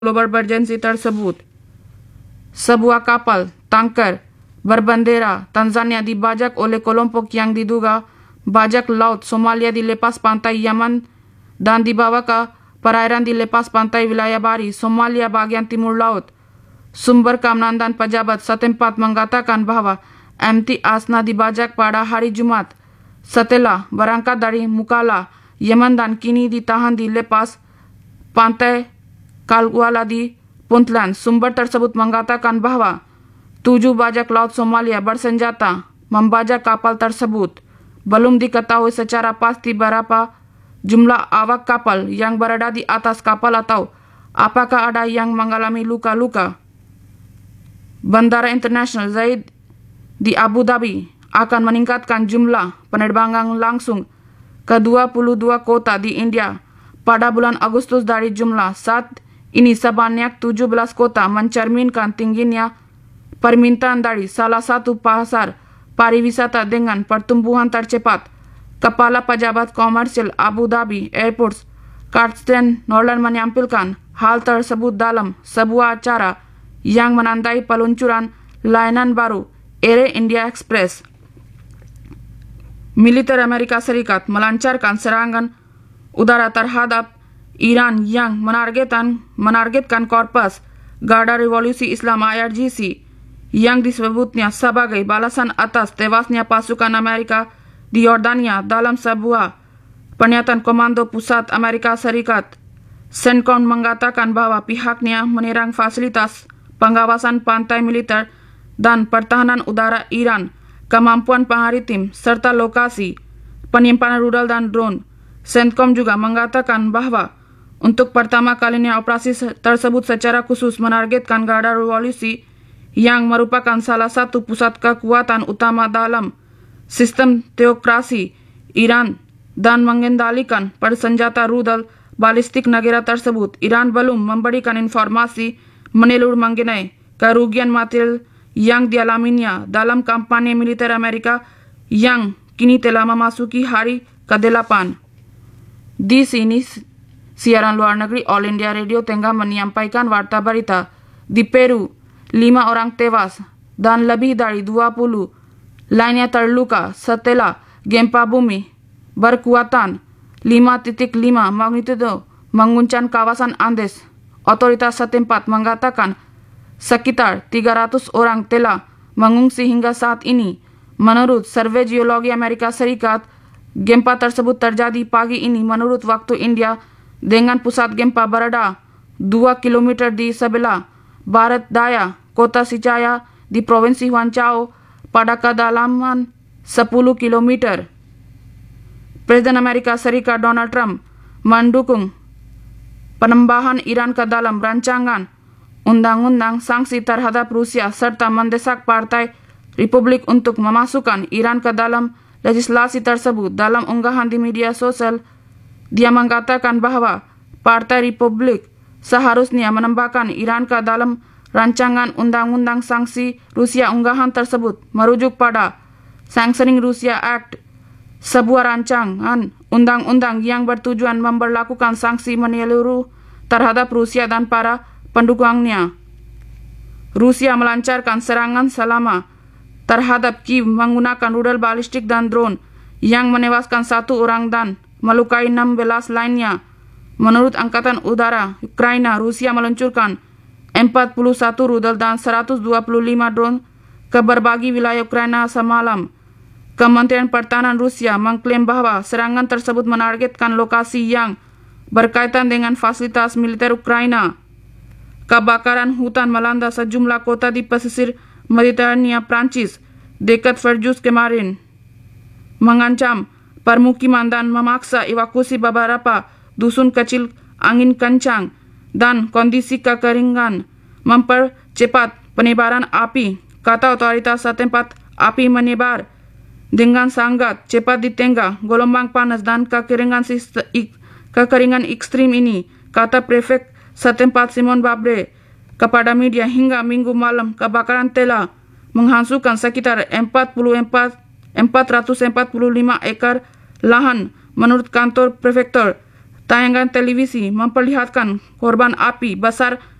global emergency tersebut. Sebuah kapal tanker berbendera Tanzania dibajak oleh kelompok yang diduga bajak laut Somalia di lepas pantai Yaman dan dibawa ke perairan di lepas pantai wilayah Bari, Somalia bagian timur laut. Sumber keamanan dan pejabat setempat mengatakan bahwa MT Asna dibajak pada hari Jumat setelah berangkat dari Mukalla, Yemen dan kini ditahan di lepas pantai Kalwala di Puntland. Sumber tersebut mengatakan bahwa 7 bajak laut Somalia bersenjata membajak kapal tersebut. Belum diketahui secara pasti berapa jumlah awak kapal yang berada di atas kapal atau apakah ada yang mengalami luka-luka. Bandara Internasional Zayed di Abu Dhabi akan meningkatkan jumlah penerbangan langsung ke 22 kota di India pada bulan Agustus dari jumlah saat ini sebanyak 17 kota, mencerminkan tingginya permintaan dari salah satu pasar pariwisata dengan pertumbuhan tercepat. Kepala Pejabat Komersil Abu Dhabi Airports, Karsten Nolan, menyampaikan hal tersebut dalam sebuah acara yang menandai peluncuran layanan baru Air India Express. Militer Amerika Serikat melancarkan serangan udara terhadap Iran yang menargetkan Korps Garda Revolusi Islam IRGC yang disebutnya sebagai balasan atas tewasnya pasukan Amerika di Yordania dalam sebuah pernyataan Komando Pusat Amerika Serikat. CENTCOM mengatakan bahwa pihaknya menyerang fasilitas pengawasan pantai militer dan pertahanan udara Iran, kemampuan maritim, serta lokasi penyimpanan rudal dan drone. CENTCOM juga mengatakan bahwa untuk pertama kalinya operasi tersebut secara khusus menargetkan Garda Revolusi yang merupakan salah satu pusat kekuatan utama dalam sistem teokrasi Iran dan mengendalikan persenjata rudal balistik negara tersebut. Iran belum memberikan informasi menyeluruh mengenai kerugian material yang dialaminya dalam kampanye militer Amerika yang kini telah memasuki hari ke-8. Di sini siaran luar negeri All India Radio tengah menyampaikan warta berita. Di Peru, 5 orang tewas dan lebih dari 20 lainnya terluka setelah gempa bumi berkekuatan 5.5 magnitudo mengguncang kawasan Andes. Otoritas setempat mengatakan sekitar 300 orang telah mengungsi hingga saat ini. Menurut Survei Geologi Amerika Serikat, gempa tersebut terjadi pagi ini menurut waktu India dengan pusat gempa berada 2 km di sebelah barat daya kota Sicaya di Provinsi Huancao pada kedalaman 10 km. Presiden Amerika Serikat Donald Trump mendukung penambahan Iran ke dalam rancangan undang-undang sanksi terhadap Rusia serta mendesak Partai Republik untuk memasukkan Iran ke dalam legislasi tersebut. Dalam unggahan di media sosial, dia mengatakan bahwa Partai Republik seharusnya menambahkan Iran ke dalam rancangan undang-undang sanksi Rusia. Unggahan tersebut merujuk pada Sanctioning Russia Act, sebuah rancangan undang-undang yang bertujuan memberlakukan sanksi menyeluruh terhadap Rusia dan para pendukungnya. Rusia melancarkan serangan selama terhadap Kiev menggunakan rudal balistik dan drone yang menewaskan 1 orang dan melukai 16 lainnya. Menurut Angkatan Udara Ukraina, Rusia meluncurkan 41 rudal dan 125 drone ke berbagai wilayah Ukraina semalam. Kementerian Pertahanan Rusia mengklaim bahwa serangan tersebut menargetkan lokasi yang berkaitan dengan fasilitas militer Ukraina. Kebakaran hutan melanda sejumlah kota di pesisir Mediterania Prancis dekat Verjus kemarin, mengancam permukiman dan memaksa evakuasi beberapa dusun kecil. Angin kencang dan kondisi kekeringan mempercepat penyebaran api, kata otoritas setempat. Api menyebar dengan sangat cepat di tengah gelombang panas dan kekeringan ekstrim ini, kata prefek setempat Simon Babre kepada media. Hingga Minggu malam, kebakaran telah menghanguskan sekitar 445 ekar lahan menurut kantor prefektur Tayangan televisi memperlihatkan korban api besar